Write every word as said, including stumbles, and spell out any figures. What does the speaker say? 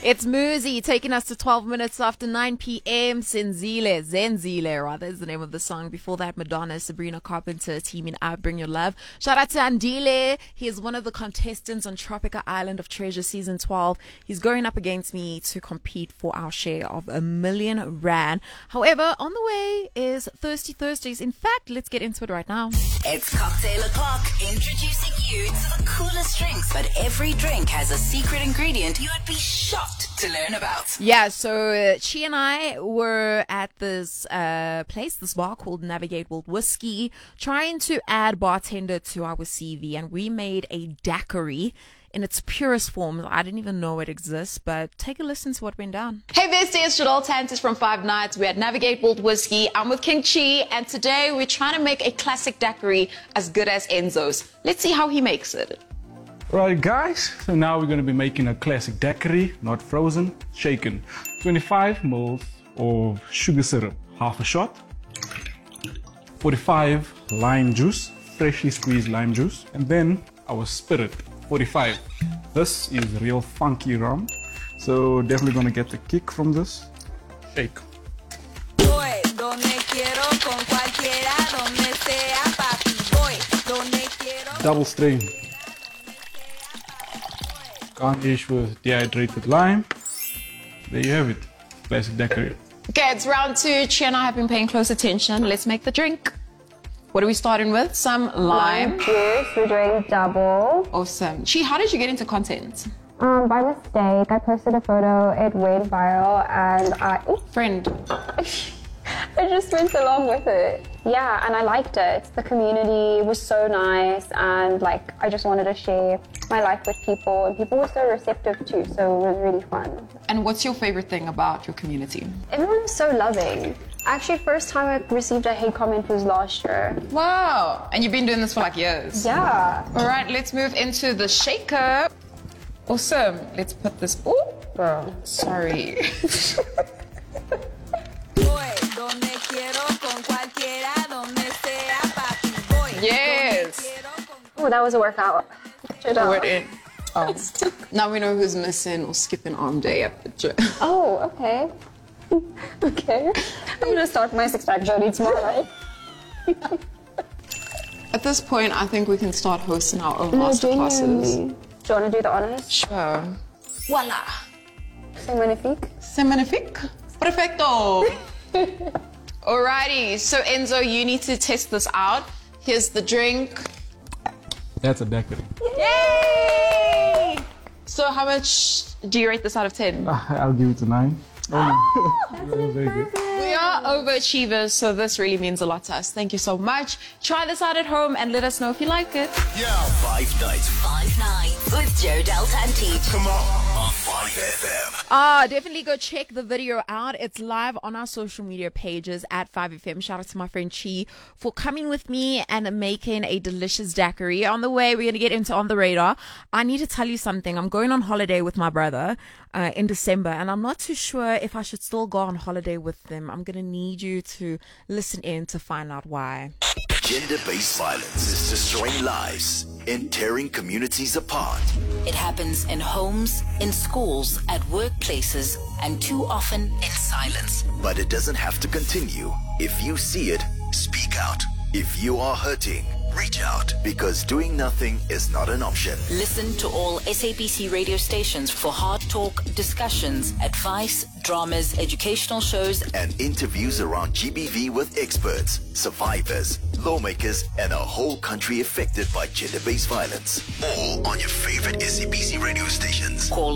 It's Muzi taking us to twelve minutes after nine p.m. Zenzile, Zenzile rather is the name of the song. Before that, Madonna, Sabrina Carpenter teaming I Bring Your Love. Shout out to Andile. He is one of the contestants on Tropica Island of Treasure season twelve. He's going up against me to compete for our share of a million rand. However, on the way is Thirsty Thursdays. In fact, let's get into it right now. It's cocktail o'clock, introducing you to the coolest drinks. But every drink has a secret ingredient you would be shocked to learn about. Yeah, so uh, she and I were at this uh, place, this bar called Navigate World Whiskey, trying to add bartender to our C V, and we made a daiquiri in its purest form. I didn't even know it exists, but take a listen to what went down. Hey, Bestie, it's Jadal Tantis from Five Nights. We're at Navigate World Whiskey. I'm with King Chi, and today we're trying to make a classic daiquiri as good as Enzo's. Let's see how he makes it. Right, guys, so now we're going to be making a classic daiquiri, not frozen, shaken. twenty-five mils of sugar syrup, half a shot. forty-five lime juice, freshly squeezed lime juice. And then our spirit, forty-five. This is real funky rum, so definitely going to get the kick from this. Shake. Double strain. Garnish with dehydrated lime. There you have it. Classic daiquiri. Okay, it's round two. Chi and I have been paying close attention. Let's make the drink. What are we starting with? Some lime. Lime juice. We're doing double. Awesome. Chi, how did you get into content? Um, by mistake, I posted a photo. It went viral, and I. Oops, Friend. I just went along with it. Yeah, and I liked it. The community was so nice, and like I just wanted to share my life with people, and people were so receptive too, so it was really fun. And what's your favorite thing about your community? Everyone was so loving. Actually, first time I received a hate comment was last year. Wow. And you've been doing this for like years. Yeah. All right, let's move into the shaker. Awesome. Let's put this. Oh, Bro. sorry. Yes. Oh, that was a workout. Throw it in. Oh. Now we know who's missing or skipping arm day at the gym. Oh, okay. Okay. I'm gonna start my six-pack journey tomorrow. At this point, I think we can start hosting our own No, master classes. genuinely. Do you want to do the honors? Sure. Voila. C'est magnifique. C'est magnifique. Perfecto. Alrighty. So Enzo, you need to test this out. Here's the drink. That's a daiquiri. Yay! So how much do you rate this out of ten? Uh, I'll give it a nine. Oh, that was very good. We are overachievers, so this really means a lot to us. Thank you so much. Try this out at home and let us know if you like it. Yeah. Five Nights. Five Nights with Jodel Tanti. Come on. On Five F M. Ah, definitely go check the video out. It's live on our social media pages at five F M. Shout out to my friend Chi for coming with me and making a delicious daiquiri. On the way, we're going to get into On the Radar. I need to tell you something. I'm going on holiday with my brother uh, in December, and I'm not too sure if I should still go on holiday with them. I'm going to need you to listen in to find out why. Gender-based violence is destroying lives and tearing communities apart. It happens in homes, in schools, at workplaces, and too often in silence. But it doesn't have to continue. If you see it, speak out. If you are hurting, reach out, because doing nothing is not an option. Listen to all S A B C radio stations for hard talk, discussions, advice, dramas, educational shows, And interviews around G B V with experts, survivors, lawmakers, and a whole country affected by gender-based violence. All on your favorite S A B C radio stations. Call